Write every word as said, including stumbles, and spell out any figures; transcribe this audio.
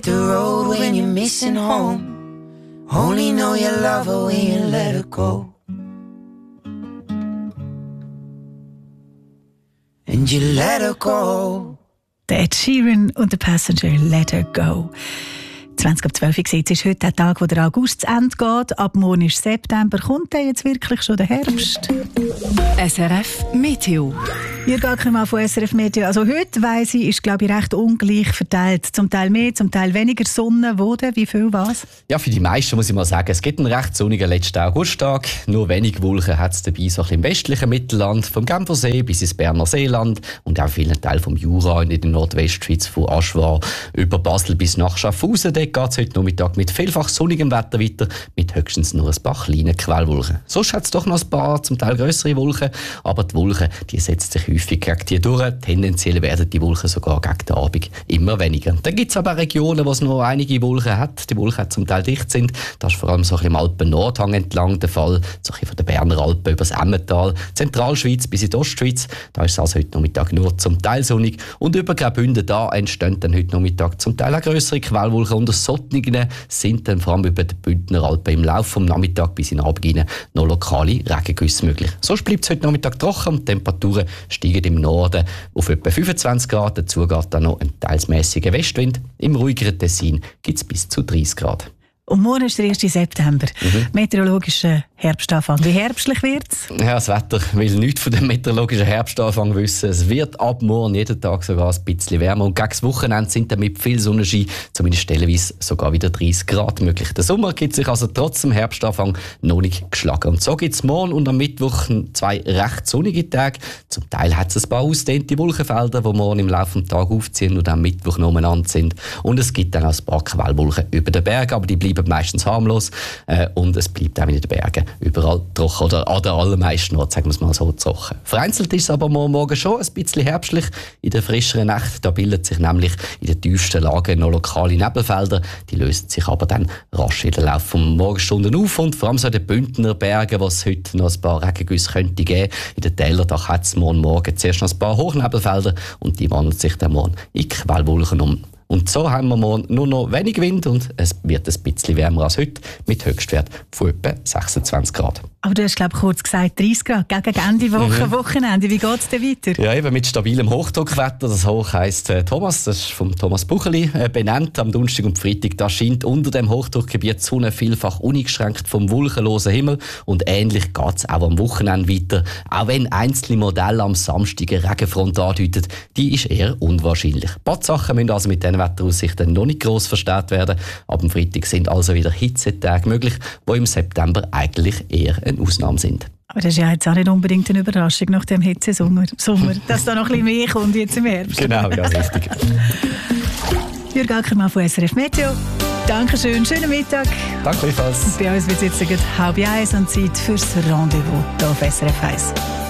hit the road when you're missing home. Only know you love her when you let her go. And you let her go. Der Ed Sheeran und der Passenger Let Her Go. zwanzig ab zwölf Uhr ist heute der Tag, wo der August zu Ende geht. Ab morgen ist September. Kommt dann jetzt wirklich schon der Herbst? S R F Meteo. Ihr geht mal von S R F Meteo. Also heute, weiss ich, ist glaube ich recht ungleich verteilt. Zum Teil mehr, zum Teil weniger Sonne. Wo denn? Wie viel was? Ja, für die meisten muss ich mal sagen, es gibt einen recht sonnigen letzten Augusttag. Nur wenig Wolken hat es dabei, so ein bisschen im westlichen Mittelland, vom Genfersee bis ins Berner Seeland und auch vielen Teilen vom Jura in der Nordwestschweiz, von Aschwar über Basel bis nach Schaffhausen. Dort geht es heute Nachmittag mit vielfach sonnigem Wetter weiter, mit höchstens nur ein paar kleinen Quellwolken. Sonst hat es doch noch ein paar, zum Teil grössere Wolken, aber die Wolken, die setzen sich häufig gegen die durch. Tendenziell werden die Wolken sogar gegen den Abend immer weniger. Dann gibt es aber Regionen, wo es noch einige Wolken hat. Die Wolken zum Teil dicht sind. Das ist vor allem so ein bisschen im Alpen-Nordhang entlang der Fall. So ein bisschen von den Berner Alpen über das Emmental, Zentralschweiz bis in die Ostschweiz. Da ist es also heute Nachmittag nur zum Teil sonnig. Und über Graubünden da entstehen dann heute Nachmittag zum Teil auch grössere Quellwolken. Und aus solchen sind dann vor allem über die Bündner Alpen im Laufe des Nachmittags bis in den Abend hinein noch lokale Regengüsse möglich. Sonst bleibt es heute Nachmittag trocken und die Temperaturen steigen im Norden auf etwa fünfundzwanzig Grad. Dazu geht dann noch ein teils mäßiger Westwind. Im ruhigeren Tessin gibt es bis zu dreißig Grad. Und morgen ist der erste September. Mhm. Meteorologischer Herbstanfang. Wie herbstlich wird es? Ja, das Wetter will nichts von dem meteorologischen Herbstanfang wissen. Es wird ab morgen jeden Tag sogar ein bisschen wärmer. Und gegen das Wochenende sind dann mit viel Sonnenschein, zumindest stellenweise sogar wieder dreißig Grad möglich. Der Sommer gibt sich also trotz dem Herbstanfang noch nicht geschlagen. Und so gibt es morgen und am Mittwoch zwei recht sonnige Tage. Zum Teil hat es ein paar ausgedehnte Wolkenfelder, die morgen im Laufe des Tages aufziehen und am Mittwoch noch umeinander sind. Und es gibt dann auch ein paar Quellwolken über den Bergen, aber die bleiben meistens harmlos äh, und es bleibt auch in den Bergen überall trocken oder an den allermeisten Orten, sagen wir es mal so, trocken. Vereinzelt ist es aber morgen schon ein bisschen herbstlich. In der frischeren Nacht da bilden sich nämlich in den tiefsten Lagen noch lokale Nebelfelder. Die lösen sich aber dann rasch in den Laufe der Morgenstunden auf und vor allem so in den Bündner Bergen, wo es heute noch ein paar Regengüsse könnte geben. In den Tälern da hat es morgen Morgen zuerst noch ein paar Hochnebelfelder und die wandeln sich dann morgen in Quellwolken um. Und so haben wir morgen nur noch wenig Wind und es wird ein bisschen wärmer als heute mit Höchstwert von etwa sechsundzwanzig Grad. Aber du hast, glaube ich, kurz gesagt, dreißig Grad gegen Ende Woche, mhm. Wochenende. Wie geht es denn weiter? Ja, eben mit stabilem Hochdruckwetter. Das Hoch heisst äh, Thomas, das ist von Thomas Bucheli äh, benannt. Am Donnerstag und Freitag da scheint unter dem Hochdruckgebiet die Sonne vielfach uneingeschränkt vom wolkenlosen Himmel. Und ähnlich geht es auch am Wochenende weiter. Auch wenn einzelne Modelle am Samstag eine Regenfront andeuten, die ist eher unwahrscheinlich. Ein paar Sachen müssen also mit diesen Wetteraussichten noch nicht gross verstärkt werden. Ab dem Freitag sind also wieder Hitzetage möglich, die im September eigentlich eher eine Ausnahme sind. Aber das ist ja jetzt auch nicht unbedingt eine Überraschung nach dem Hitzesommer, Sommer, dass da noch ein bisschen mehr kommt jetzt im Herbst. Genau, ja, richtig. Jürg Ackermann von S R F Meteo. Dankeschön, schönen Mittag. Danke gleichfalls. Bei uns wird es jetzt halb eins und Zeit fürs Rendezvous hier auf S R F eins.